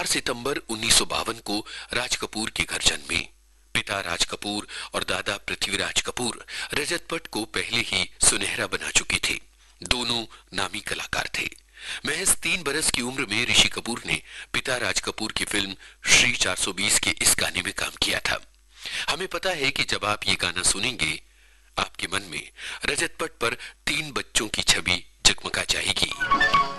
4 सितंबर 1952 को राज कपूर के घर जन्मे। पिता राज कपूर और दादा पृथ्वीराज कपूर रजत पट को पहले ही सुनहरा बना चुके थे। दोनों नामी कलाकार थे। महज 3 बरस की उम्र में ऋषि कपूर ने पिता राज कपूर की फिल्म श्री 420 के इस गाने में काम किया था। हमें पता है कि जब आप ये गाना सुनेंगे, आपके मन में रजत पट पर 3 बच्चों की छवि जगमगा जाएगी।